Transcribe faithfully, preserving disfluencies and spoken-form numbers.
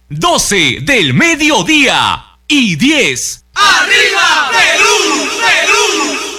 doce del mediodía y diez. ¡Arriba Perú! ¡Perú!